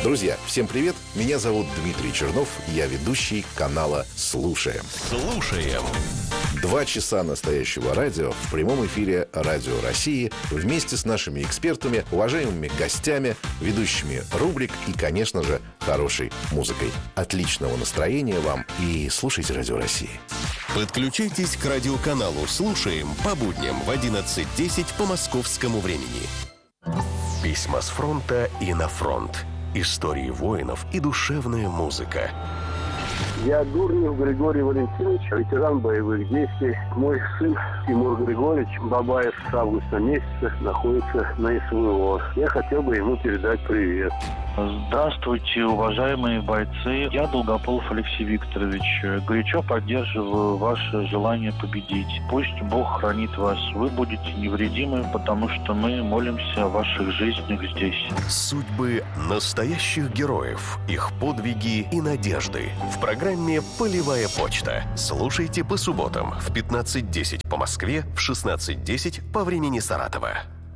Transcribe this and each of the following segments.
Друзья, всем привет! Меня зовут Дмитрий Чернов, я ведущий канала «Слушаем». Слушаем. 2 часа настоящего радио в прямом эфире Радио России вместе с нашими экспертами, уважаемыми гостями, ведущими рубрик и, конечно же, хорошей музыкой. Отличного настроения вам и слушайте Радио России. Подключайтесь к радиоканалу «Слушаем» по будням в 11:10 по московскому времени. Письма с фронта и на фронт. Истории воинов и душевная музыка. Я Дурнев Григорий Валентинович, ветеран боевых действий. Мой сын Тимур Григорьевич Бабаев с августа месяца находится на СВО. Я хотел бы ему передать привет. Здравствуйте, уважаемые бойцы. Я Долгополов Алексей Викторович. Горячо поддерживаю ваше желание победить. Пусть Бог хранит вас. Вы будете невредимы, потому что мы молимся о ваших жизнях здесь. Судьбы настоящих героев, их подвиги и надежды. В программе «Полевая почта». Слушайте по субботам в 15:10 по Москве, в 16:10 по времени Саратова.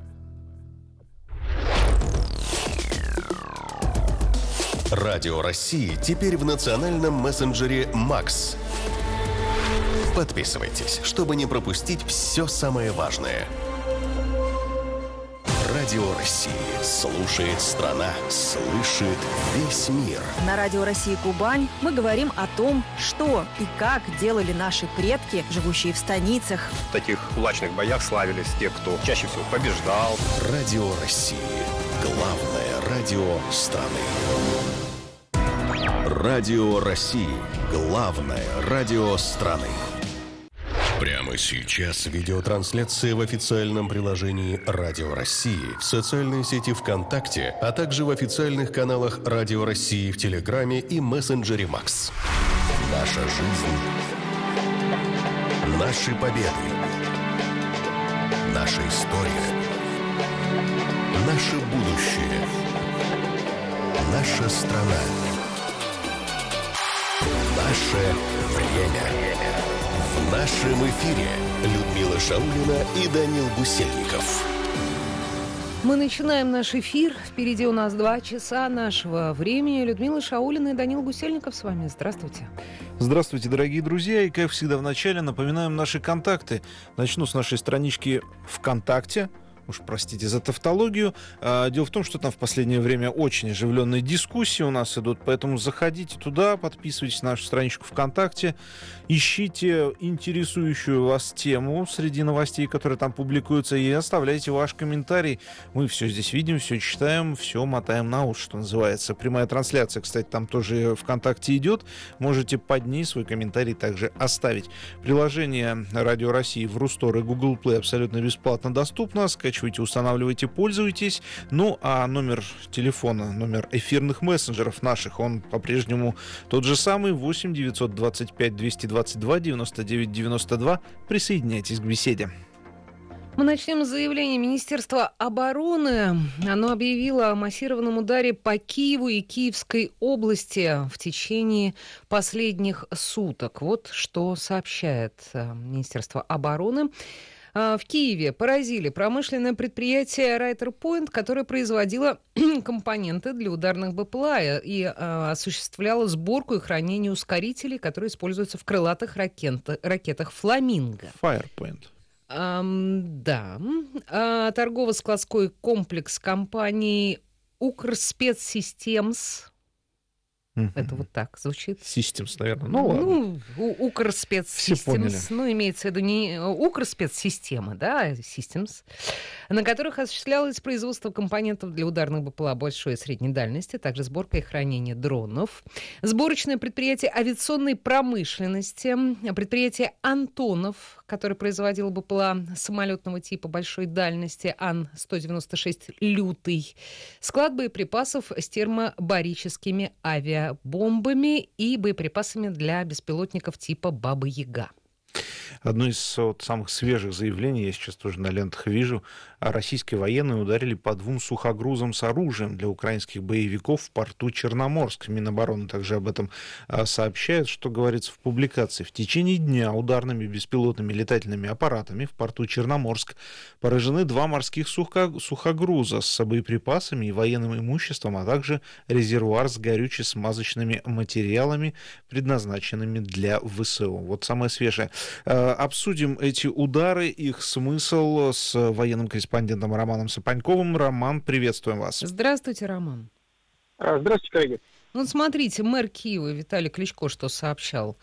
Радио России теперь в национальном мессенджере «Макс». Подписывайтесь, чтобы не пропустить все самое важное. Радио России. Слушает страна, слышит весь мир. На Радио России Кубань мы говорим о том, что и как делали наши предки, живущие в станицах. В таких кулачных боях славились те, кто чаще всего побеждал. Радио России. Главное радио страны. Радио России. Главное радио страны. Прямо сейчас видеотрансляция в официальном приложении Радио России, в социальной сети ВКонтакте, а также в официальных каналах Радио России в Телеграме и мессенджере Макс. Наша жизнь. Наши победы. Наша история. Наше будущее. Наша страна. Наше время. В нашем эфире Людмила Шаулина и Данил Гусельников. Мы начинаем наш эфир. Впереди у нас 2 часа нашего времени. Людмила Шаулина и Данил Гусельников с вами. Здравствуйте. Здравствуйте, дорогие друзья. И, как всегда, в начале напоминаем наши контакты. Начну с нашей странички ВКонтакте. Уж простите за тавтологию. Дело в том, что там в последнее время очень оживленные дискуссии у нас идут, поэтому заходите туда, подписывайтесь на нашу страничку ВКонтакте, ищите интересующую вас тему среди новостей, которые там публикуются, и оставляйте ваш комментарий. Мы все здесь видим, все читаем, все мотаем на ус, что называется. Прямая трансляция, кстати, там тоже ВКонтакте идет. Можете под ней свой комментарий также оставить. Приложение Радио России в Рустор и Google Play абсолютно бесплатно доступно. Скачивайте, устанавливайте, пользуйтесь. Ну, а номер телефона, номер эфирных мессенджеров наших, он по-прежнему тот же самый: 8 925 222 99 92. Присоединяйтесь к беседе. Мы начнем с заявления Министерства обороны. Оно объявило о массированном ударе по Киеву и Киевской области в течение последних суток. Вот что сообщает Министерство обороны. В Киеве поразили промышленное предприятие Райтер Пойнт, которое производило компоненты для ударных БПЛА и осуществляло сборку и хранение ускорителей, которые используются в крылатых ракетах «Фламинго». Firepoint. Да. Торгово-складской комплекс компании «Укрспецсистемс». Это вот так звучит. Systems, наверное. Ну, ладно. Укрспецсистемс. Ну, имеется в виду не Укрспецсистема, да, а Systems, на которых осуществлялось производство компонентов для ударных БПЛА большой и средней дальности, также сборка и хранение дронов. Сборочное предприятие авиационной промышленности, предприятие «Антонов», которое производило БПЛА самолетного типа большой дальности Ан-196 «Лютый», склад боеприпасов с термобарическими авиабомбами и боеприпасами для беспилотников типа «Баба-Яга». Одно из самых свежих заявлений, я сейчас тоже на лентах вижу, российские военные ударили по 2 сухогрузам с оружием для украинских боевиков в порту Черноморск. Минобороны также об этом сообщает, что говорится в публикации. В течение дня ударными беспилотными летательными аппаратами в порту Черноморск поражены 2 морских сухогруза с боеприпасами и военным имуществом, а также резервуар с горюче-смазочными материалами, предназначенными для ВСУ. Вот самое свежее. Обсудим эти удары, их смысл с военным корреспондентом Романом Сапаньковым. Роман, приветствуем вас. Здравствуйте, Роман. Здравствуйте, коллеги. Ну, смотрите, мэр Киева Виталий Кличко что сообщал.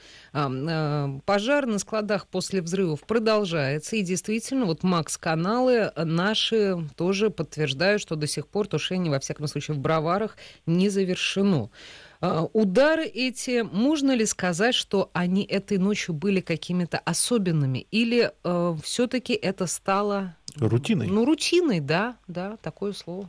Пожар на складах после взрывов продолжается. И действительно, вот МАКС-каналы наши тоже подтверждают, что до сих пор тушение, во всяком случае, в Броварах не завершено. Удары эти, можно ли сказать, что они этой ночью были какими-то особенными? Или все-таки это стало... Рутиной? Ну, рутиной, да, такое слово.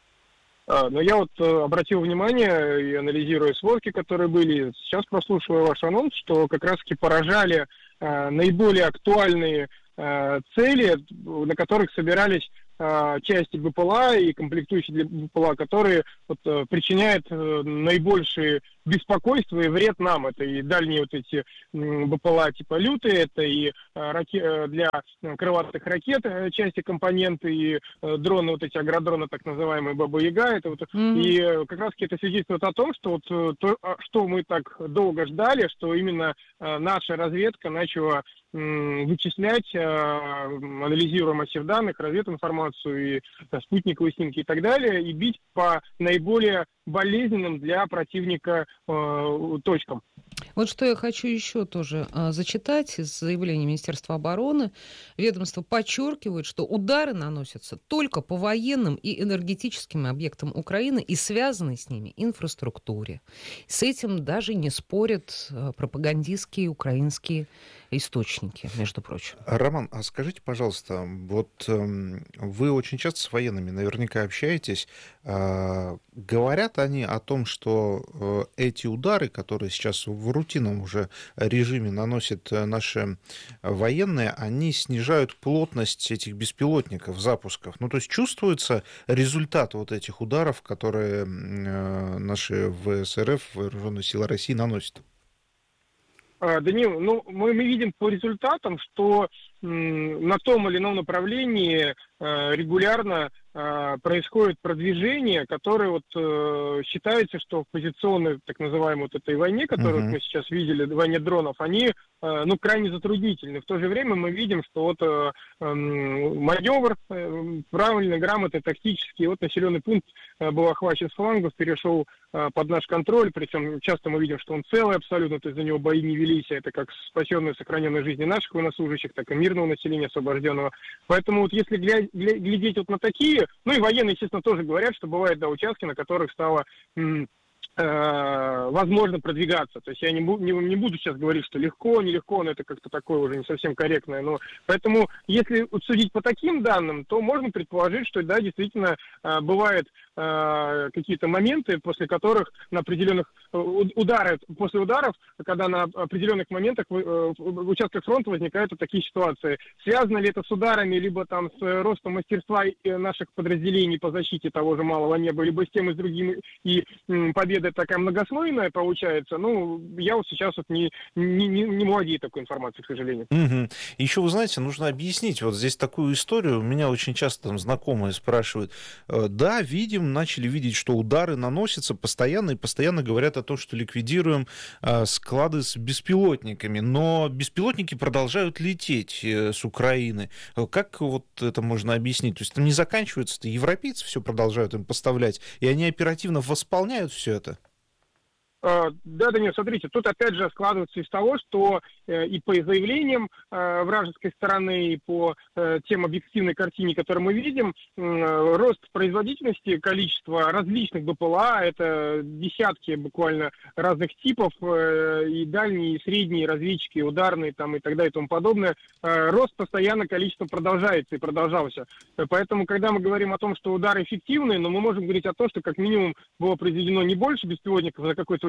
Но я вот обратил внимание, и анализируя сводки, которые были, сейчас прослушивая ваш анонс, что как раз-таки поражали наиболее актуальные цели, на которых собирались части БПЛА и комплектующие для БПЛА, которые вот, причиняют наибольшее беспокойство и вред нам. Это и дальние вот эти БПЛА типа «Лютые», это и для крылатых ракет части, компоненты, и дроны, вот эти агродроны, так называемые «Баба-Яга». Это вот, и как раз это свидетельствует о том, что вот то, что мы так долго ждали, что именно наша разведка начала вычислять, анализируя массив данных, развединформацию и спутниковые снимки и так далее, и бить по наиболее болезненным для противника точкам. Вот что я хочу еще тоже зачитать из заявления Министерства обороны. Ведомство подчеркивает, что удары наносятся только по военным и энергетическим объектам Украины и связанной с ними инфраструктуре. С этим даже не спорят пропагандистские украинские источники, между прочим. Роман, а скажите, пожалуйста, вот вы очень часто с военными наверняка общаетесь. Говорят они о том, что эти удары, которые сейчас в рутинном уже режиме наносят наши военные, они снижают плотность этих беспилотников, запусков. Ну, то есть чувствуется результат вот этих ударов, которые наши ВСРФ, Вооруженные силы России, наносят? Данил, ну, мы видим по результатам, что на том или ином направлении регулярно происходит продвижение, которое вот считается, что в позиционной, так называемой, вот этой войне, которую мы сейчас видели, войне дронов, они, ну, крайне затруднительны. В то же время мы видим, что вот маневр правильно, грамотный, тактический, вот населенный пункт был охвачен с флангов, перешел под наш контроль, причем часто мы видим, что он целый абсолютно, то есть за него бои не велись, а это как спасенные, сохраненные жизни наших военнослужащих, так и мирного населения освобожденного. Поэтому вот если глядеть вот на такие, ну и военные, естественно, тоже говорят, что бывают, да, участки, на которых стало возможно продвигаться. То есть я не буду сейчас говорить, что легко, нелегко, но это как-то такое уже не совсем корректное. Но поэтому, если судить по таким данным, то можно предположить, что да, действительно бывают какие-то моменты, после которых на определенных после ударов, когда на определенных моментах в участках фронта возникают вот такие ситуации. Связано ли это с ударами, либо там с ростом мастерства наших подразделений по защите того же малого неба, либо с тем и с другим, и победа такая многослойная получается. Ну, я вот сейчас вот не владею такой информацией, к сожалению. Еще, вы знаете, нужно объяснить вот здесь такую историю. Меня очень часто там знакомые спрашивают. Да, начали видеть, что удары наносятся постоянно, и постоянно говорят о том, что ликвидируем склады с беспилотниками. Но беспилотники продолжают лететь с Украины. Как вот это можно объяснить? То есть там не заканчивается-то, европейцы все продолжают им поставлять, и они оперативно восполняют все это? Да, нет, смотрите, тут опять же складывается из того, что и по заявлениям вражеской стороны, и по тем объективной картине, которую мы видим, рост производительности, количество различных БПЛА, это десятки буквально разных типов, и дальние, и средние, разведчики, и ударные, там, и так далее, и тому подобное, рост постоянно, количество продолжается и продолжался. Поэтому, когда мы говорим о том, что удары эффективные, но мы можем говорить о том, что как минимум было произведено не больше беспилотников за какой-то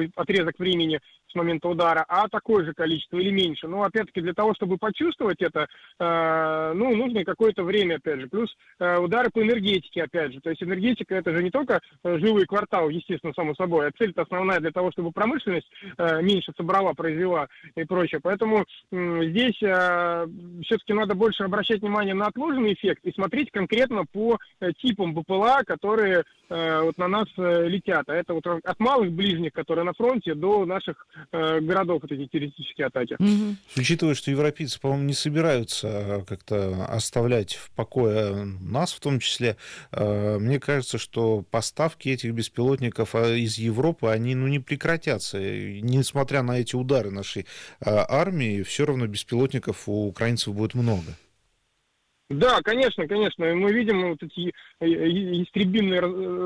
какой отрезок времени с момента удара, а такое же количество или меньше. Но, опять-таки, для того, чтобы почувствовать это, нужно какое-то время, опять же. Плюс удары по энергетике, опять же. То есть энергетика — это же не только жилые кварталы, естественно, само собой, а цель-то основная для того, чтобы промышленность меньше собрала, произвела и прочее. Поэтому здесь все-таки надо больше обращать внимание на отложенный эффект и смотреть конкретно по типам БПЛА, которые вот на нас летят. А это вот от малых ближних, которые на фронте, до наших городов, вот эти террористические атаки. Mm-hmm. Учитывая, что европейцы, по-моему, не собираются как-то оставлять в покое нас, в том числе, мне кажется, что поставки этих беспилотников из Европы, они не прекратятся. И, несмотря на эти удары нашей армии, все равно беспилотников у украинцев будет много. Да, конечно. Мы видим вот эти истребительные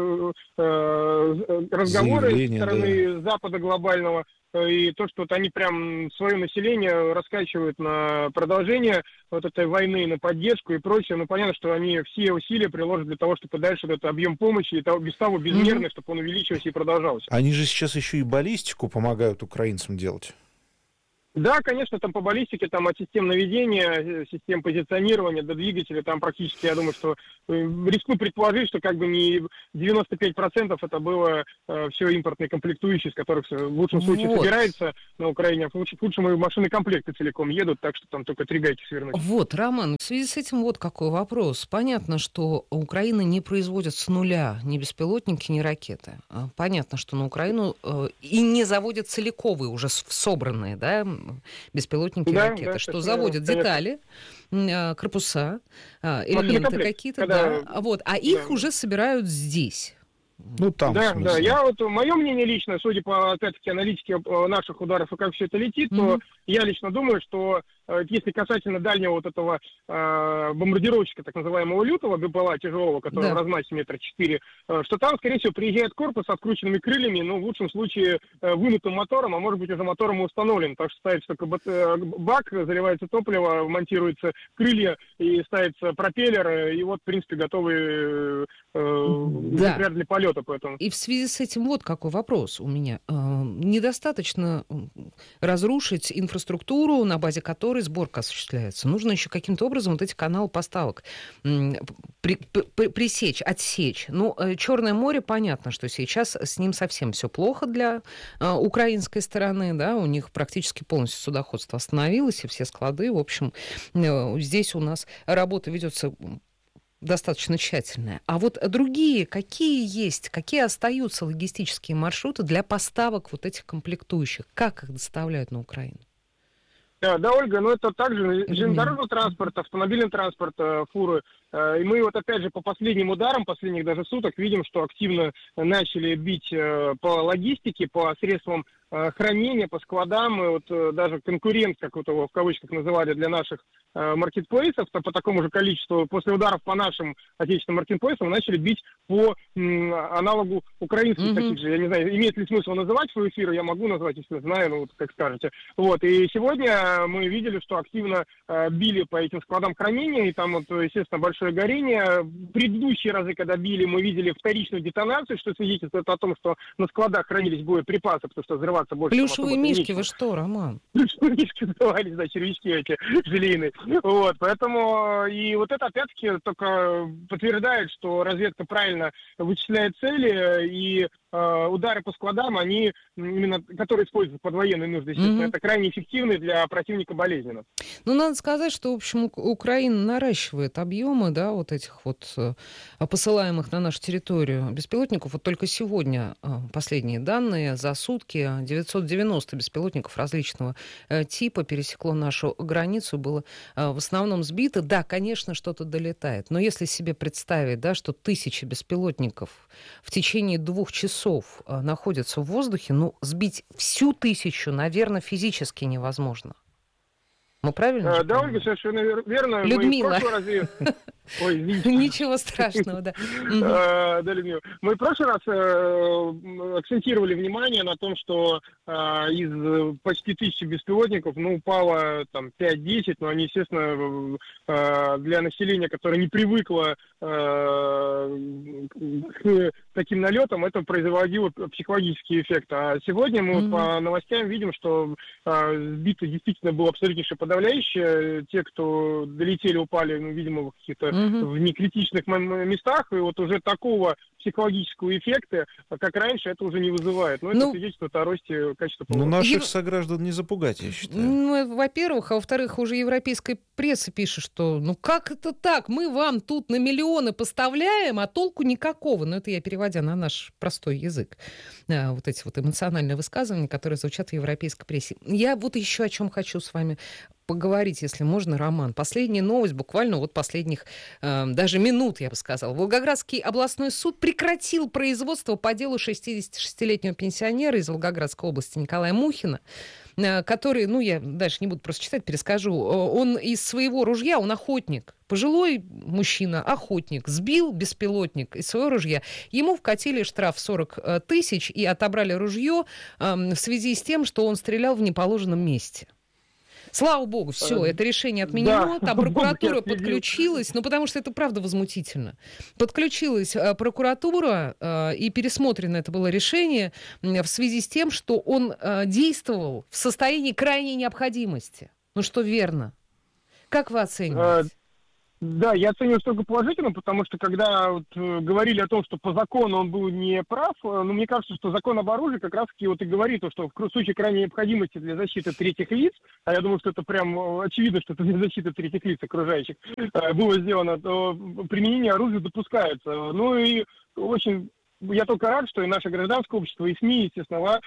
разговоры со стороны Запада глобального, и то, что вот они прям свое население раскачивают на продолжение вот этой войны, на поддержку и прочее. Ну, понятно, что они все усилия приложат для того, чтобы дальше этот объем помощи, и без того безмерный, чтобы он увеличивался и продолжался. Они же сейчас еще и баллистику помогают украинцам делать. Да, конечно, там по баллистике, там от систем наведения, систем позиционирования до двигателя, там практически, я думаю, что рискну предположить, что как бы не 95% это было все импортные комплектующие, из которых в лучшем случае собирается на Украине, а в худшем и машины комплекты целиком едут, так что там только 3 гайки свернуть. Вот, Роман, в связи с этим вот какой вопрос. Понятно, что Украина не производит с нуля ни беспилотники, ни ракеты. Понятно, что на Украину и не заводят целиковые уже собранные, да, беспилотники и ракеты, что заводят детали, корпуса, элементы какие-то, а их уже собирают здесь. Ну, там, да. Мое мнение личное, судя по, опять-таки, аналитике наших ударов и как все это летит, то я лично думаю, что если касательно дальнего вот этого бомбардировщика, так называемого лютого, БПЛА тяжелого, который в размахе 1,4 м, что там, скорее всего, приезжает корпус с открученными крыльями, в лучшем случае вынутым мотором, а может быть уже мотором и установлен. Так что ставится только бак, заливается топливо, монтируются крылья и ставится пропеллер, и вот, в принципе, готовый экземпляр для полета. Поэтому. И в связи с этим вот какой вопрос у меня. Недостаточно разрушить инфраструктуру, на базе которой сборка осуществляется. Нужно еще каким-то образом вот эти каналы поставок пресечь, отсечь. Черное море, понятно, что сейчас с ним совсем все плохо для украинской стороны, да, у них практически полностью судоходство остановилось, и все склады, в общем, здесь у нас работа ведется достаточно тщательная. А вот другие, какие остаются логистические маршруты для поставок вот этих комплектующих? Как их доставляют на Украину? Да, Ольга, это также железнодорожный транспорт, автомобильный транспорт, фуры. И мы вот опять же по последним ударам, последних даже суток, видим, что активно начали бить по логистике, по средствам хранения, по складам. И вот даже конкурент, как вот его в кавычках называли, для наших маркетплейсов, по такому же количеству, после ударов по нашим отечественным маркетплейсам, начали бить по аналогу украинских таких же. Я не знаю, имеет ли смысл называть свой эфир, я могу назвать, если знаю, как скажете. И сегодня мы видели, что активно били по этим складам хранения, и там, естественно, большое горение. Предыдущие разы, когда били, мы видели вторичную детонацию, что свидетельствует о том, что на складах хранились боеприпасы, потому что взрываться больше... Плюшевые мишки, вы что, Роман? Плюшевые мишки взрывались, да, червячки эти желейные. Поэтому, и вот это, опять-таки, только подтверждает, что разведка правильно вычисляет цели, и удары по складам, они, именно, которые используются под военные нужды, естественно, это крайне эффективно для противника болезненно. Надо сказать, что, в общем, Украина наращивает объемы, да, вот этих вот посылаемых на нашу территорию беспилотников. Вот только сегодня последние данные за сутки 990 беспилотников различного типа пересекло нашу границу, было в основном сбито. Да, конечно, что-то долетает, но если себе представить, да, что 1000 беспилотников в течение 2 часов находятся в воздухе, сбить всю 1000, наверное, физически невозможно. Мы правильно? Да, Ольга, совершенно верно. Людмила. Ой, ничего страшного, да. Да, Людмила. Мы в прошлый раз акцентировали внимание на том, что из почти 1000 беспилотников, упало там 5-10, но они, естественно, для населения, которое не привыкло к таким налетам, это производило психологический эффект. А сегодня мы по новостям видим, что сбито действительно было абсолютнейшее подавляющее. Те, кто долетели, упали, видимо, в каких-то в некритичных местах, и вот уже такого психологического эффекта, как раньше, это уже не вызывает. Но это свидетельствует о росте качества полета. Наших сограждан не запугать, я считаю. Во-первых, а во-вторых, уже европейская пресса пишет, что как это так? Мы вам тут на миллионы поставляем, а толку никакого. Но это я переводя на наш простой язык. Вот эти вот эмоциональные высказывания, которые звучат в европейской прессе. Я вот еще о чем хочу с вами поговорить, если можно, Роман. Последняя новость, буквально последних даже минут, я бы сказала. Волгоградский областной суд прекратил производство по делу 66-летнего пенсионера из Волгоградской области Николая Мухина, который, я дальше не буду просто читать, перескажу. Он из своего ружья, он охотник. Пожилой мужчина, охотник, сбил беспилотник из своего ружья. Ему вкатили штраф 40 тысяч и отобрали ружье в связи с тем, что он стрелял в неположенном месте. Слава богу, все, это решение отменено, там прокуратура подключилась, потому что это правда возмутительно. Подключилась прокуратура, и пересмотрено это было решение в связи с тем, что он действовал в состоянии крайней необходимости. Что верно. Как вы оцениваете? Да, я оцениваю только положительно, потому что когда говорили о том, что по закону он был не прав, мне кажется, что закон об оружии как раз-таки и говорит, что в случае крайней необходимости для защиты третьих лиц, а я думаю, что это прям очевидно, что это для защиты третьих лиц окружающих было сделано, то применение оружия допускается. И очень... Я только рад, что и наше гражданское общество, и СМИ, естественно,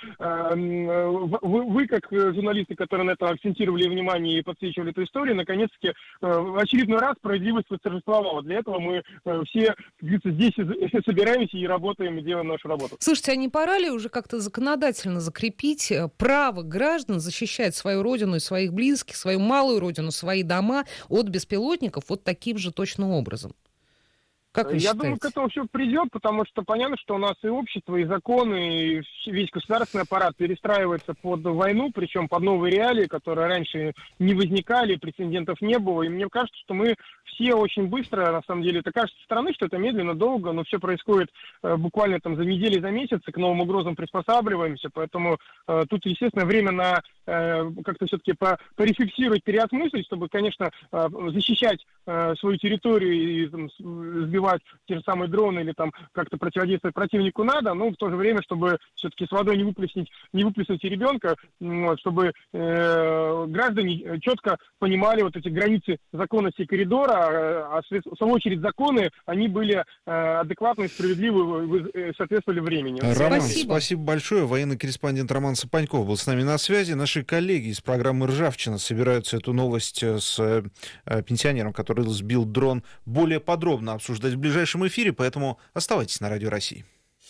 вы как журналисты, которые на это акцентировали внимание и подсвечивали эту историю, наконец-таки в очередной раз справедливость восторжествовала. Для этого мы все, как говорится, здесь собираемся и работаем, и делаем нашу работу. Слушайте, а не пора ли уже как-то законодательно закрепить право граждан защищать свою родину и своих близких, свою малую родину, свои дома от беспилотников таким же точно образом? Как вы считаете? Думаю, к этому все придет, потому что понятно, что у нас и общество, и законы, и весь государственный аппарат перестраивается под войну, причем под новые реалии, которые раньше не возникали, прецедентов не было. И мне кажется, что мы все очень быстро, на самом деле, это кажется со стороны, что это медленно, долго, но все происходит буквально за недели, за месяцы, к новым угрозам приспосабливаемся, поэтому тут, естественно, время на как-то все-таки порефлексировать, переосмыслить, чтобы, конечно, защищать свою территорию и сбивать те же самые дроны или как-то противодействовать противнику надо, но в то же время, чтобы все-таки с водой не выплеснуть и ребенка, чтобы граждане четко понимали эти границы законности коридора, а в свою очередь законы, они были адекватны, справедливы, соответствовали времени. Роман, спасибо большое. Военный корреспондент Роман Сапаньков был с нами на связи. Наши коллеги из программы «Ржавчина» собираются эту новость с пенсионером, который сбил дрон, более подробно обсуждать в ближайшем эфире, поэтому оставайтесь на Радио России.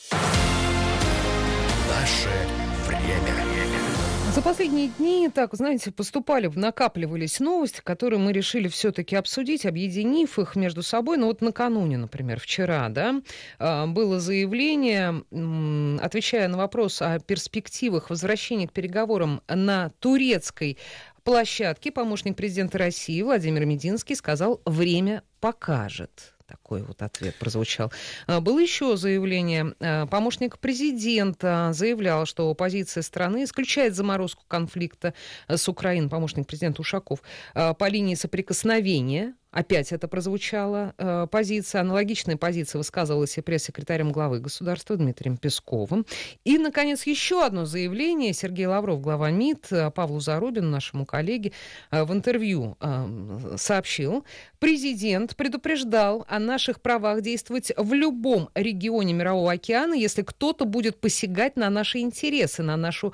Наше время. За последние дни, накапливались новости, которые мы решили все-таки обсудить, объединив их между собой. Накануне, например, вчера, было заявление, отвечая на вопрос о перспективах возвращения к переговорам на турецкой площадке, помощник президента России Владимир Мединский сказал: «Время покажет». Такой ответ прозвучал. Было еще заявление. Помощник президента заявлял, что позиция страны исключает заморозку конфликта с Украиной. Помощник президента Ушаков по линии соприкосновения. Опять это прозвучала позиция. Аналогичная позиция высказывалась и пресс-секретарем главы государства Дмитрием Песковым. И, наконец, еще одно заявление. Сергей Лавров, глава МИД, Павлу Зарубину, нашему коллеге, в интервью сообщил: президент предупреждал о наших правах действовать в любом регионе Мирового океана, если кто-то будет посягать на наши интересы, на нашу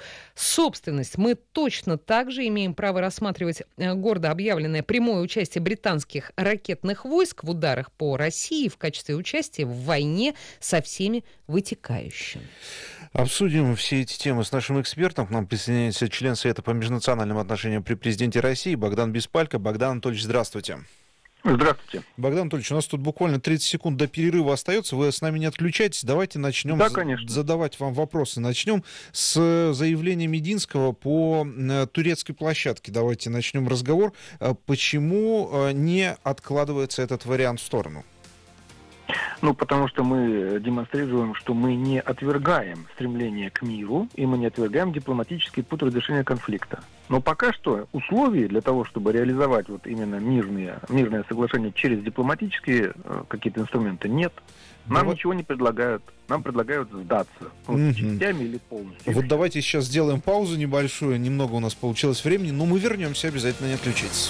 собственность. Мы точно так же имеем право рассматривать гордо объявленное прямое участие британских наших ракетных войск в ударах по России в качестве участия в войне со всеми вытекающими. Обсудим все эти темы с нашим экспертом. К нам присоединяется член Совета по межнациональным отношениям при президенте России Богдан Беспалько. Богдан Анатольевич, здравствуйте. Здравствуйте. Богдан Анатольевич, у нас тут буквально 30 секунд до перерыва остается. Вы с нами не отключайтесь. Давайте начнем задавать вам вопросы. Начнем с заявления Мединского по турецкой площадке. Давайте начнем разговор. Почему не откладывается этот вариант в сторону? Потому что мы демонстрируем, что мы не отвергаем стремление к миру, и мы не отвергаем дипломатический путь разрешения конфликта. Но пока что условий для того, чтобы реализовать вот именно мирное соглашение через дипломатические какие-то инструменты, нет. Нам ничего не предлагают. Нам предлагают сдаться. Частями или полностью. Вот давайте сейчас сделаем паузу небольшую. Немного у нас получилось времени, но мы вернемся. Обязательно не отключайтесь.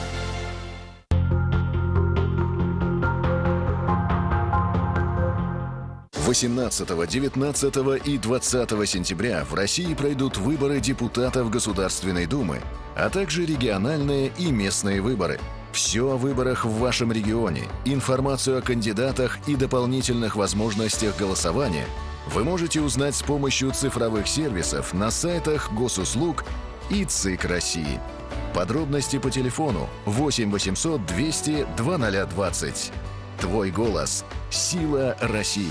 18, 19 и 20 сентября в России пройдут выборы депутатов Государственной Думы, а также региональные и местные выборы. Все о выборах в вашем регионе, информацию о кандидатах и дополнительных возможностях голосования вы можете узнать с помощью цифровых сервисов на сайтах Госуслуг и ЦИК России. Подробности по телефону 8 800 200 2020. Твой голос – сила России.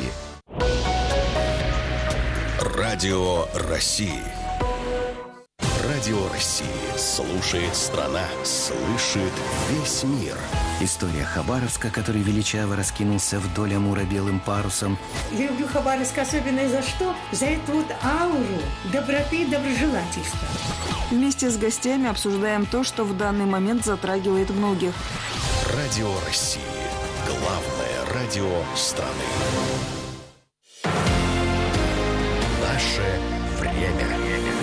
Радио России. Радио России. Слушает страна. Слышит весь мир. История Хабаровска, который величаво раскинулся вдоль Амура белым парусом. Люблю Хабаровск особенно за что? За эту вот ауру доброты и доброжелательства. Вместе с гостями обсуждаем то, что в данный момент затрагивает многих. Радио России. Главное радио страны. Наше время.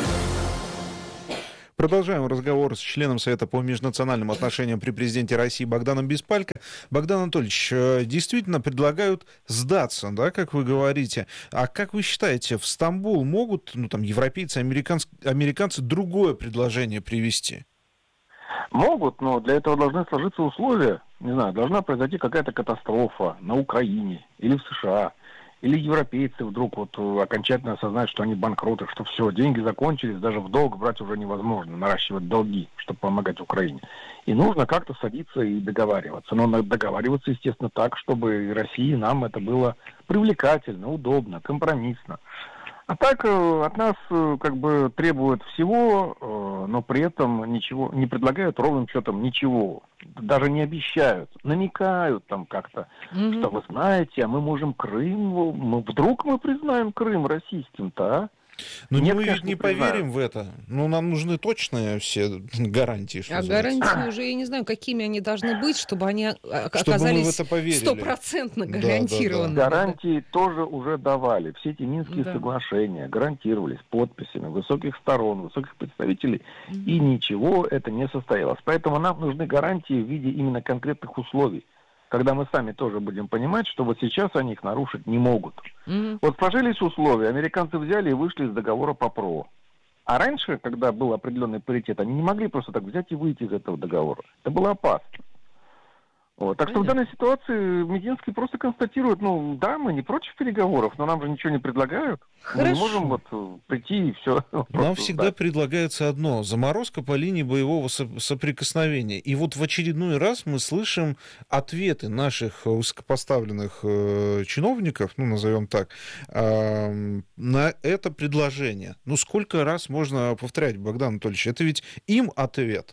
Продолжаем разговор с членом Совета по межнациональным отношениям при президенте России Богданом Беспалько. Богдан Анатольевич, действительно предлагают сдаться, да, как вы говорите. А как вы считаете, в Стамбул могут, европейцы, американцы другое предложение привести? Могут, но для этого должны сложиться условия. Не знаю, должна произойти какая-то катастрофа на Украине или в США. Или европейцы вдруг окончательно осознают, что они банкроты, что все, деньги закончились, даже в долг брать уже невозможно, наращивать долги, чтобы помогать Украине. И нужно как-то садиться и договариваться. Но договариваться, естественно, так, чтобы и России, и нам это было привлекательно, удобно, компромиссно. А так от нас требуют всего, но при этом ничего не предлагают ровным счетом ничего. Даже не обещают, намекают там как-то, что вы знаете, а мы можем Крым, вдруг мы признаем Крым российским-то, а? Но нет, мы ведь не поверим в это. Нам нужны точные все гарантии. Гарантии уже, я не знаю, какими они должны быть, чтобы они оказались стопроцентно гарантированы. Да. Гарантии тоже уже давали. Все эти Минские соглашения гарантировались подписями высоких сторон, высоких представителей. И ничего это не состоялось. Поэтому нам нужны гарантии в виде именно конкретных условий. Когда мы сами тоже будем понимать, что вот сейчас они их нарушить не могут. Вот сложились условия, американцы взяли и вышли из договора по ПРО. А раньше, когда был определенный паритет, они не могли просто так взять и выйти из этого договора. Это было опасно. Так что в данной ситуации Мединский просто констатирует, мы не против переговоров, но нам же ничего не предлагают. Хорошо. Мы не можем прийти и все. Нам всегда предлагается одно: заморозка по линии боевого соприкосновения. И вот в очередной раз мы слышим ответы наших высокопоставленных чиновников, назовем так, на это предложение. Сколько раз можно повторять, Богдан Анатольевич? Это ведь им ответ.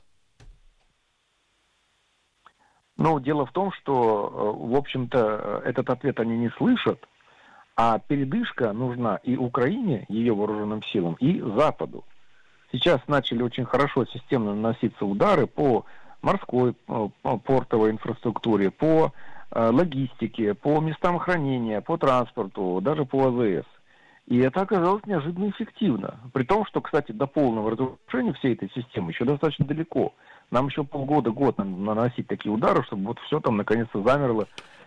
Дело в том, что, в общем-то, этот ответ они не слышат, а передышка нужна и Украине, ее вооруженным силам, и Западу. Сейчас начали очень хорошо системно наноситься удары по морской, портовой инфраструктуре, по логистике, по местам хранения, по транспорту, даже по АЗС. И это оказалось неожиданно эффективно. При том, что, кстати, до полного разрушения всей этой системы еще достаточно далеко. Нам еще полгода, год наносить такие удары, чтобы все там наконец-то замерло,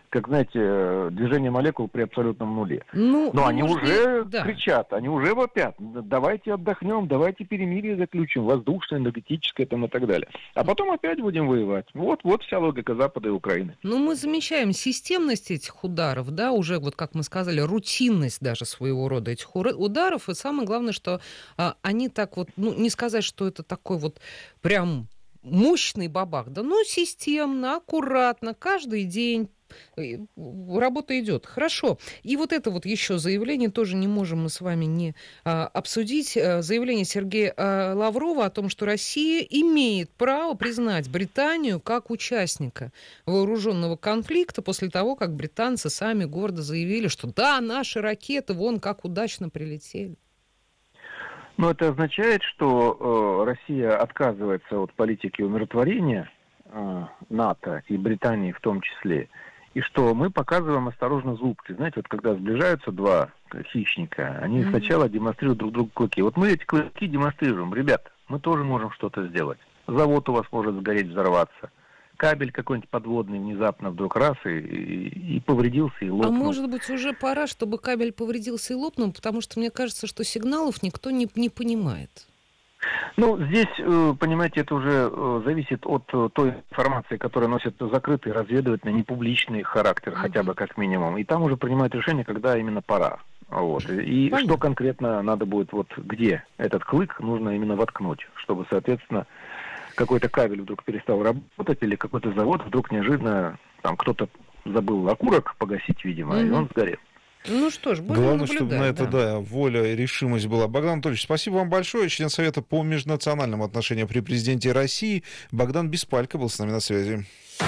знаете, движение молекул при абсолютном нуле. Но они уже кричат, они уже вопят. Давайте отдохнем, давайте перемирие заключим, воздушное, энергетическое там и так далее. А потом опять будем воевать. Вот вся логика Запада и Украины. Мы замечаем системность этих ударов, да, уже, вот как мы сказали, рутинность даже своего рода этих ударов. И самое главное, что они так вот, не сказать, что это такой вот прям мощный бабах, да, системно, аккуратно, каждый день работа идет. Хорошо. И вот это вот еще заявление тоже не можем мы с вами не обсудить. Заявление Сергея Лаврова о том, что Россия имеет право признать Британию как участника вооруженного конфликта после того, как британцы сами гордо заявили, что да, наши ракеты вон как удачно прилетели. Это означает, что Россия отказывается от политики умиротворения НАТО и Британии в том числе, и что мы показываем осторожно зубки. Знаете, вот когда сближаются два хищника, они сначала демонстрируют друг другу клыки. Вот мы эти клыки демонстрируем. Ребят, мы тоже можем что-то сделать. Завод у вас может сгореть, взорваться. Кабель какой-нибудь подводный внезапно вдруг раз и повредился, и лопнул. А может быть, уже пора, чтобы кабель повредился и лопнул, потому что мне кажется, что сигналов никто не понимает. Здесь, понимаете, это уже зависит от той информации, которая носит закрытый, разведывательный, непубличный характер, хотя бы как минимум. И там уже принимают решение, когда именно пора. И понятно. Что конкретно надо будет, где этот клык нужно именно воткнуть, чтобы, соответственно, какой-то кабель вдруг перестал работать, или какой-то завод вдруг неожиданно, там кто-то забыл окурок погасить, видимо, и он сгорел. Что ж, будем Главное, наблюдать, чтобы на это, воля и решимость была. Богдан Анатольевич, спасибо вам большое. Член Совета по межнациональным отношениям при президенте России Богдан Беспалько был с нами на связи.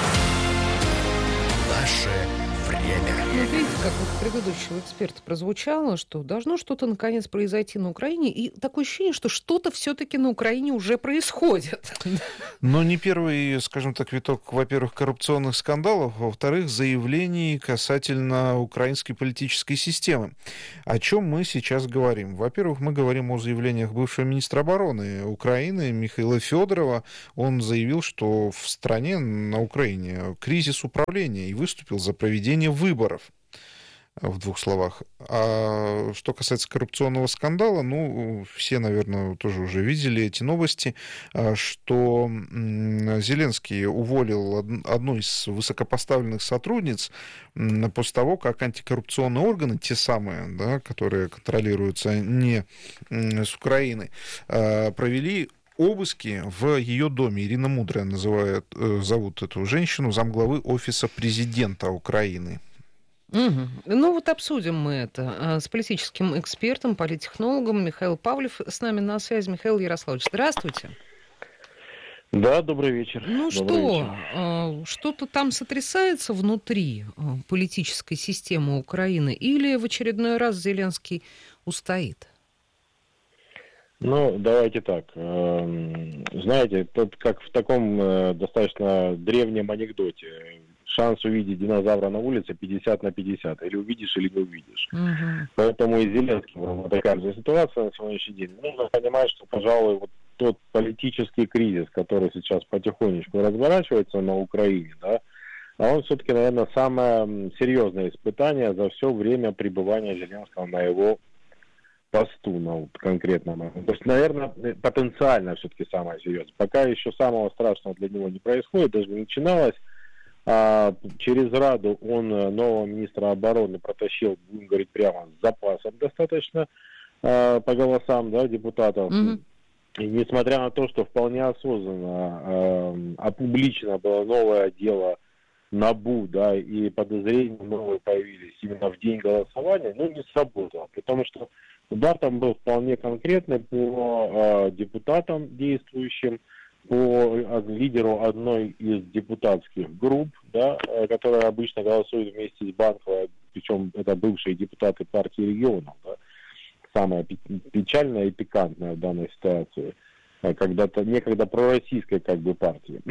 Наше время. Видите, как вот у предыдущего эксперта прозвучало, что должно что-то наконец произойти на Украине, и такое ощущение, что что-то все-таки на Украине уже происходит. Но не первый, скажем так, виток, во-первых, коррупционных скандалов, во-вторых, заявлений касательно украинской политической системы. О чем мы сейчас говорим? Во-первых, мы говорим о заявлениях бывшего министра обороны Украины Михаила Федорова. Он заявил, что в стране, на Украине, кризис управления, и выступил за проведение выборов. В двух словах. А что касается коррупционного скандала, все, наверное, тоже уже видели эти новости, что Зеленский уволил одну из высокопоставленных сотрудниц после того, как антикоррупционные органы, те самые, да, которые контролируются не с Украины, провели обыски в ее доме. Ирина Мудрая зовут эту женщину, замглавы Офиса президента Украины. Обсудим мы это с политическим экспертом, политтехнологом Михаил Павлев с нами на связи. Михаил Ярославович, здравствуйте. Да, добрый вечер. Что-то там сотрясается внутри политической системы Украины, или в очередной раз Зеленский устоит? Давайте так. Знаете, тут как в таком достаточно древнем анекдоте. Шанс увидеть динозавра на улице 50/50. Или увидишь, или не увидишь. Поэтому и Зеленский такая же ситуация на сегодняшний день. Нужно понимать, что, пожалуй, тот политический кризис, который сейчас потихонечку разворачивается на Украине, да, а он все-таки, наверное, самое серьезное испытание за все время пребывания Зеленского на его посту, конкретном. То есть, наверное, потенциально все-таки самое серьезное. Пока еще самого страшного для него не происходит, даже не начиналось. Через Раду он нового министра обороны протащил, будем говорить прямо, с запасом достаточно по голосам, да, депутатов. И несмотря на то, что вполне осознанно опубличено было новое дело НАБУ, да, и подозрения новые появились именно в день голосования, не сработало. Потому что удар там был вполне конкретный по депутатам действующим, по лидеру одной из депутатских групп, да, которая обычно голосует вместе с Банковой, причем это бывшие депутаты партии регионов, да. Самое печальное и пикантное в данной ситуации, когда-то некогда пророссийской партии.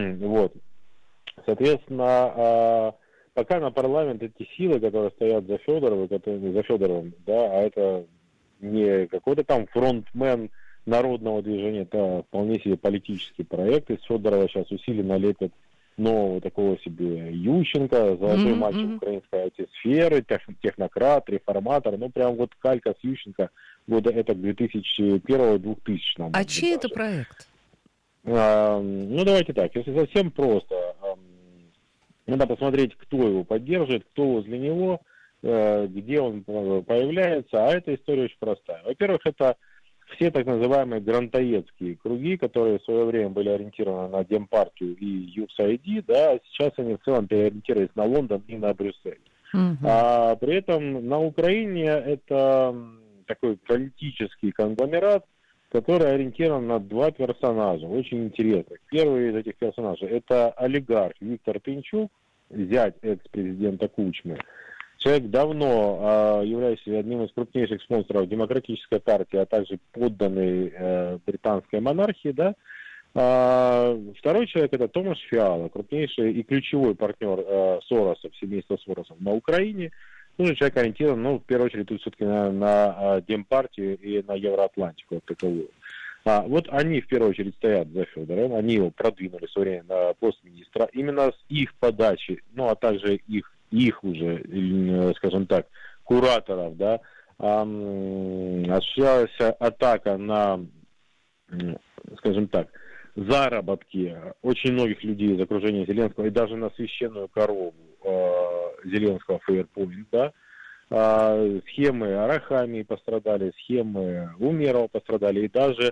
Соответственно, пока на парламент эти силы, которые стоят за Федоровым, да, а это не какой-то там фронтмен народного движения, это вполне себе политический проект. Из Федорова сейчас усиленно лепят нового такого себе Ющенко, золотой мальчик украинской сферы, технократ, реформатор, ну прям вот калька с Ющенко года это 2001-2000. А чей это проект? Ну давайте так, если совсем просто, надо посмотреть, кто его поддерживает, кто возле него, где он появляется, а эта история очень простая. Во-первых, это все так называемые грантоедские круги, которые в свое время были ориентированы на Демпартию и ЮСАИД, да, а сейчас они в целом переориентировались на Лондон и на Брюссель. А при этом на Украине это такой политический конгломерат, который ориентирован на два персонажа, очень интересных. Первый из этих персонажей – это олигарх Виктор Пинчук, зять экс-президента Кучмы. Человек давно являющийся одним из крупнейших спонсоров демократической партии, а также подданный британской монархии, да. Второй человек – это Томаш Фиала, крупнейший и ключевой партнер Соросов, семейства Соросов на Украине. Ну, человек ориентирован, ну, в первую очередь, тут все-таки на Демпартию и на Евроатлантику как таковую. Вот они, в первую очередь, стоят за Федором, они его продвинули в свое время на пост министра. Именно с их подачи, ну, а также их уже, скажем так, кураторов, да, осуществлялась атака на, скажем так, заработки очень многих людей из окружения Зеленского и даже на священную корову Зеленского Фейерпоинт, да. Схемы Арахамии пострадали, схемы Умерова пострадали, и даже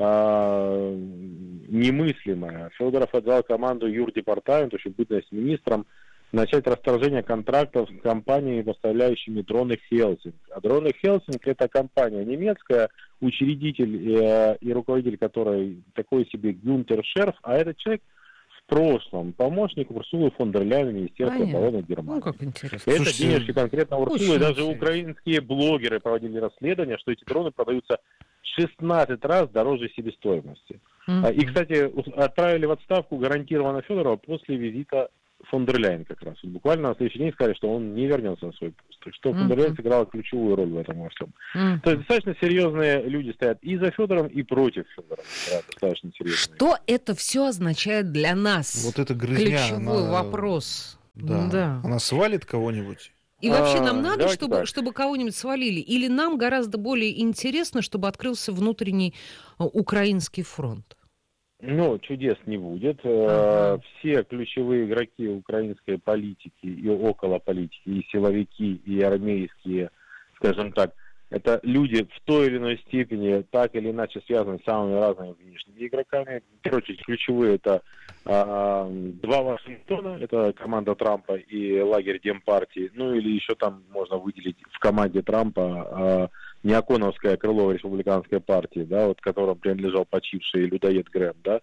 немыслимое. Федоров отдал команду Юрдепартаменту, чтобы быть министром, начать расторжение контрактов с компаниями, поставляющими дроны Хелсинг. А дроны Хелсинг — это компания немецкая, учредитель и руководитель которой такой себе Гюнтер Шерф, а этот человек в прошлом помощник Урсулы фон дер Ляйен, Министерства обороны Германии. Ну, как интересно. Это денежки конкретно Урсулы, и даже украинские блогеры проводили расследование, что эти дроны продаются 16 раз дороже себестоимости. И, кстати, отправили в отставку гарантированно Федорова после визита фон дер Ляйен как раз. Буквально на следующий день сказали, что он не вернется на свой пост. Так что фон дер Ляйен сыграла ключевую роль в этом во всем. То есть достаточно серьезные люди стоят и за Федором, и против Федора. Достаточно серьезные. Что это все означает для нас? Вот это грызня. Ключевой вопрос. Да. Она свалит кого-нибудь? И вообще нам надо, чтобы кого-нибудь свалили? Или нам гораздо более интересно, чтобы открылся внутренний украинский фронт? Ну, чудес не будет. Все ключевые игроки украинской политики и около политики, и силовики, и армейские, скажем так, это люди в той или иной степени так или иначе связаны с самыми разными внешними игроками. В первую очередь, ключевые это два Вашингтона, это команда Трампа и лагерь Демпартии, ну или еще там можно выделить в команде Трампа неоконовское крыло республиканской партии, да, вот которому принадлежал почивший людоед Грэм, да.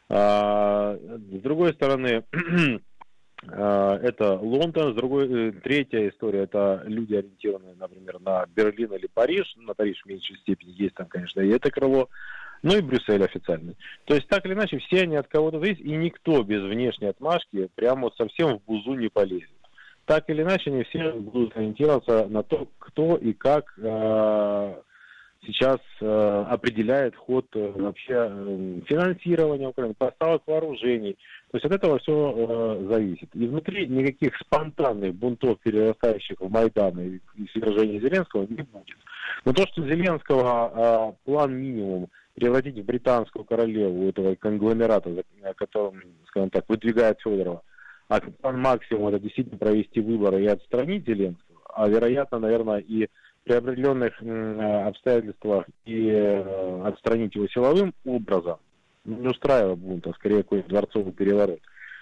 С другой стороны, это Лондон, третья история, это люди, ориентированные, например, на Берлин или Париж, на Париж в меньшей степени, есть там, конечно, и это крыло, ну и Брюссель официальный. То есть, так или иначе, все они от кого-то зависят, и никто без внешней отмашки прямо вот совсем в бузу не полезет. Так или иначе, они все будут ориентироваться на то, кто и как сейчас определяет ход вообще финансирования Украины, поставок вооружений. То есть от этого все зависит. И внутри никаких спонтанных бунтов, перерастающих в Майдан и свержение Зеленского, не будет. Но то, что Зеленского план минимум превратить в британскую королеву этого конгломерата, которым, скажем так, выдвигает Федорова, а план максимум это действительно провести выборы и отстранить Зеленского, а вероятно, наверное, и при определенных обстоятельствах и отстранить его силовым образом, не устраивая бунта, скорее какой-нибудь дворцовый переворот.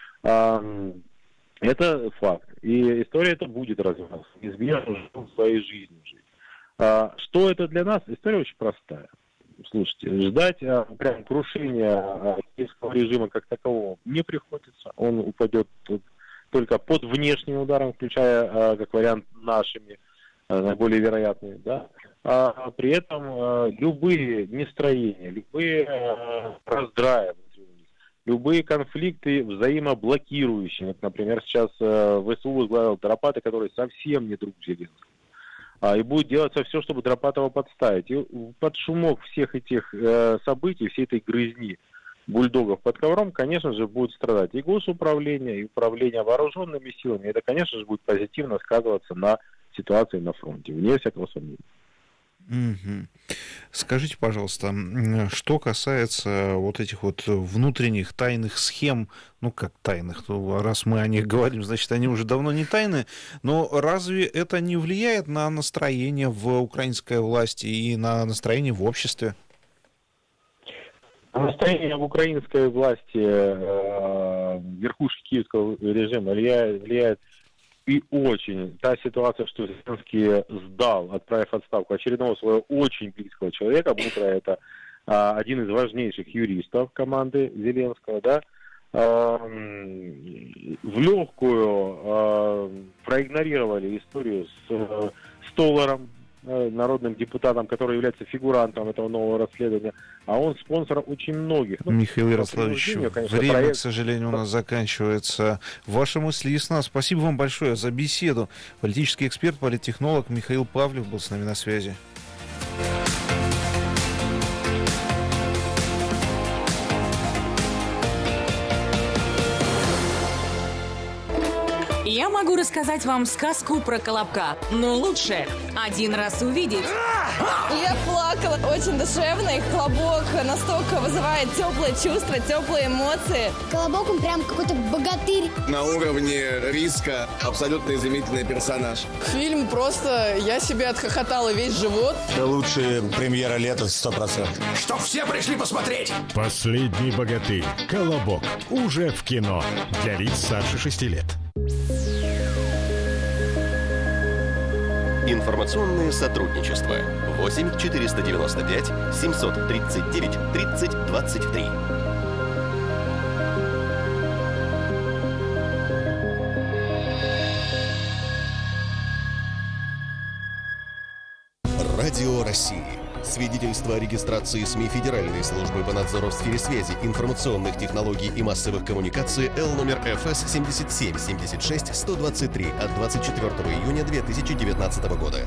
Это факт. И история эта будет развиваться. Неизбежно своей жизнью жить. Что это для нас? История очень простая. Слушайте, ждать прям крушения киевского режима как такового не приходится. Он упадет только под внешним ударом, включая, как вариант, нашими, наиболее вероятные, да. А при этом любые нестроения, любые раздраи, любые конфликты взаимоблокирующие. Вот, например, сейчас ВСУ возглавил Драпата, который совсем не друг Зеленского. И будет делаться все, чтобы Драпатова подставить. И под шумок всех этих событий, всей этой грызни, бульдогов под ковром, конечно же, будет страдать и госуправление, и управление вооруженными силами. Это, конечно же, будет позитивно сказываться на ситуации на фронте, вне всякого сомнения. Угу. Скажите, пожалуйста, что касается вот этих вот внутренних тайных схем, ну как тайных, то раз мы о них говорим, значит, они уже давно не тайны, но разве это не влияет на настроение в украинской власти и на настроение в обществе? Настроение в украинской власти, верхушки киевского режима влияет и очень. Та ситуация, что Зеленский сдал, отправив в отставку очередного своего очень близкого человека, Мутра это один из важнейших юристов команды Зеленского, да, в легкую проигнорировали историю с Столаром, народным депутатом, который является фигурантом этого нового расследования, а он спонсор очень многих. Михаил Ярославович, время, к сожалению, у нас заканчивается. Ваши мысли ясна. Спасибо вам большое за беседу. Политический эксперт, политтехнолог Михаил Павлев был с нами на связи. Я могу рассказать вам сказку про Колобка, но лучше один раз увидеть. Я плакала. Очень душевный. Колобок настолько вызывает теплые чувства, теплые эмоции. Колобок, он прям какой-то богатырь. На уровне риска абсолютно изумительный персонаж. Фильм просто... Я себе отхохотала весь живот. Это лучшая премьера лета 100%. Чтоб все пришли посмотреть. «Последний богатырь. Колобок». Уже в кино. Для лиц старше 6 лет. Информационное сотрудничество. 8 495 739 30 23. Радио России. Свидетельство о регистрации СМИ Федеральной службы по надзору в сфере связи, информационных технологий и массовых коммуникаций Л номер ФС 77 76 123 от 24 июня 2019 года.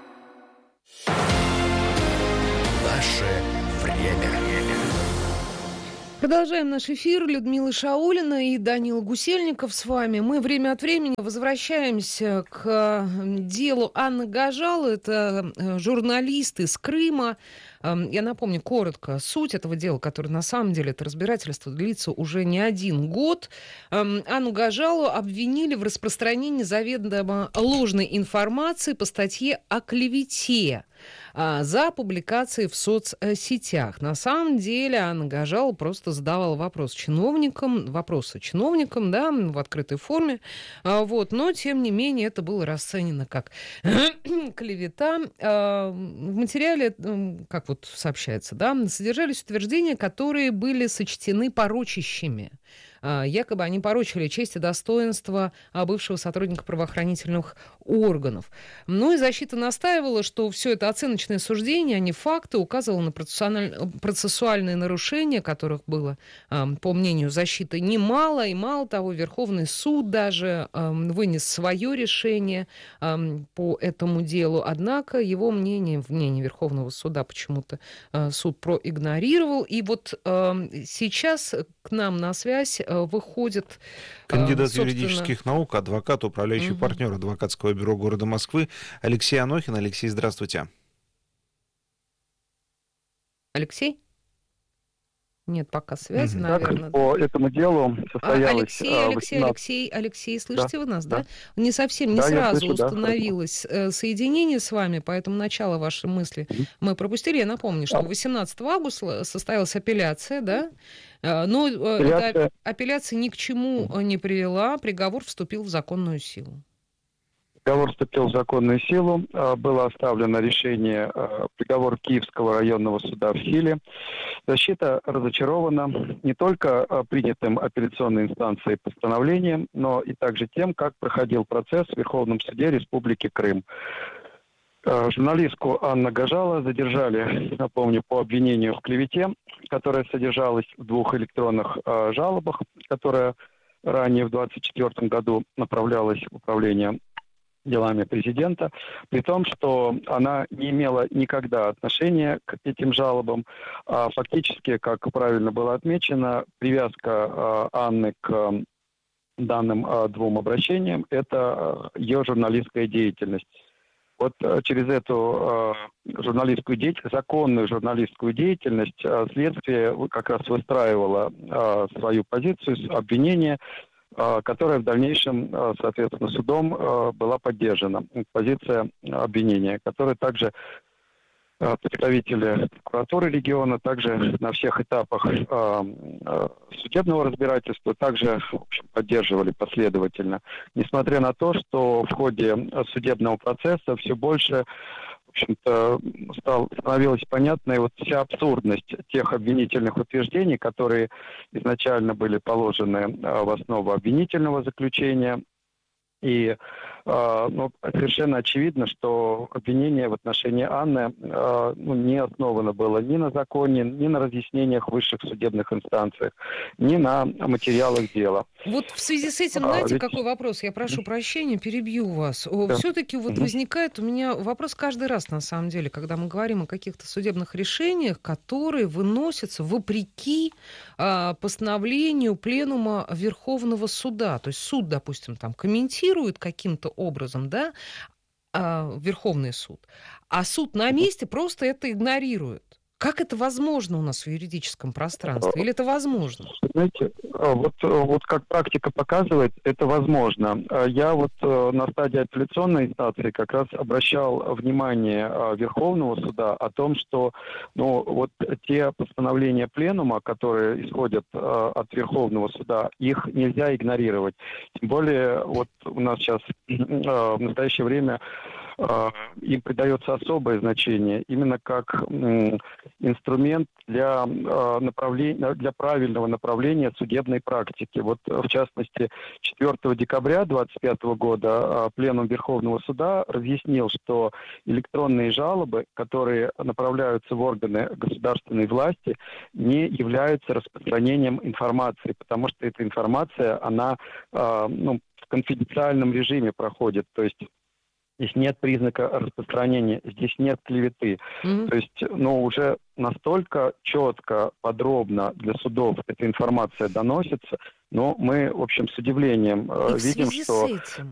Наше время. Продолжаем наш эфир. Людмила Шаулина и Данил Гусельников с вами. Мы время от времени возвращаемся к делу Анны Гажалы. Это журналист из Крыма. Я напомню коротко суть этого дела, которое на самом деле это разбирательство длится уже не 1 год. Анну Гажалу обвинили в распространении заведомо ложной информации по статье о клевете за публикации в соцсетях. На самом деле Анна Гажала просто задавала вопросы чиновникам, да, в открытой форме. Вот. Но, тем не менее, это было расценено как клевета. В материале, как вот сообщается, да, содержались утверждения, которые были сочтены порочащими. Якобы они порочили честь и достоинство бывшего сотрудника правоохранительных органов. Ну и защита настаивала, что все это оценочное суждение, а не факты, указывало на процессуальные нарушения, которых было, по мнению защиты, немало. И мало того, Верховный суд даже вынес свое решение по этому делу. Однако его мнение Верховного суда почему-то суд проигнорировал. И вот сейчас к нам на связь выходит... Кандидат юридических наук, адвокат, управляющий партнер адвокатского бюро города Москвы Алексей Анохин. Алексей, здравствуйте. Алексей? Нет пока связи, наверное. По этому делу состоялось... Алексей, слышите вы нас, да? Не совсем, не сразу установилось соединение с вами, поэтому начало вашей мысли мы пропустили. Я напомню, что 18 августа состоялась апелляция, да? Но эта апелляция ни к чему не привела, приговор вступил в законную силу. Приговор вступил в законную силу, было оставлено решение, приговор Киевского районного суда в Хиле. Защита разочарована не только принятым апелляционной инстанцией постановлением, но и также тем, как проходил процесс в Верховном суде Республики Крым. Журналистку Анну Гажалу задержали, напомню, по обвинению в клевете, которая содержалась в 2 электронных жалобах, которая ранее в 2024 году направлялась в управление делами президента, при том, что она не имела никогда отношения к этим жалобам. Фактически, как правильно было отмечено, привязка Анны к данным двум обращениям – это ее журналистская деятельность. Вот через эту журналистскую деятельность, законную журналистскую деятельность, следствие как раз выстраивало свою позицию, обвинение, которая в дальнейшем, соответственно, судом была поддержана. Позиция обвинения, которая также представители прокуратуры региона, также на всех этапах судебного разбирательства, также, в общем, поддерживали последовательно. Несмотря на то, что в ходе судебного процесса все больше, в общем-то, становилась понятной вот вся абсурдность тех обвинительных утверждений, которые изначально были положены в основу обвинительного заключения. И совершенно очевидно, что обвинение в отношении Анны не основано было ни на законе, ни на разъяснениях в высших судебных инстанциях, ни на материалах дела. Вот в связи с этим, знаете, какой вопрос? Я прошу прощения, перебью вас. Да. Все-таки вот возникает у меня вопрос каждый раз, на самом деле, когда мы говорим о каких-то судебных решениях, которые выносятся вопреки постановлению Пленума Верховного Суда. То есть суд, допустим, там комментирует каким-то образом, да, Верховный суд, а суд на месте просто это игнорирует. Как это возможно у нас в юридическом пространстве? Или это возможно? Знаете, вот как практика показывает, это возможно. Я вот на стадии апелляционной инстанции как раз обращал внимание Верховного суда о том, что вот те постановления Пленума, которые исходят от Верховного суда, их нельзя игнорировать. Тем более вот у нас сейчас в настоящее время им придается особое значение, именно как инструмент для правильного направления судебной практики. Вот, в частности, 4 декабря 2025 года Пленум Верховного Суда разъяснил, что электронные жалобы, которые направляются в органы государственной власти, не являются распространением информации, потому что эта информация, она в конфиденциальном режиме проходит, то есть здесь нет признака распространения, здесь нет клеветы. То есть, уже настолько четко, подробно для судов эта информация доносится, но мы, в общем, с удивлением видим, что